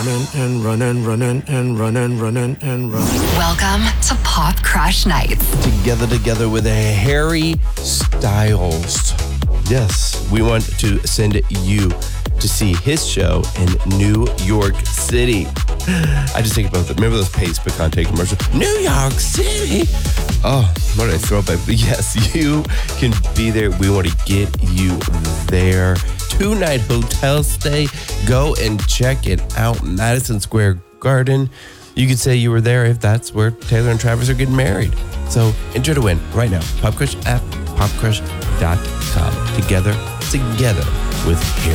Welcome to Pop Crush Nights. Together with Harry Styles. Yes, we want to send you to see his show in New York City. I just think about that. Remember those Pace Picante commercials? New York City. Oh, what did I throw back? But yes, you can be there. We want to get you there. 2-night hotel stay. Go and check it out. Madison Square Garden. You could say you were there if that's where Taylor and Travis are getting married. So enter to win right now. Pop Crush at popcrush.com. Together with Harry.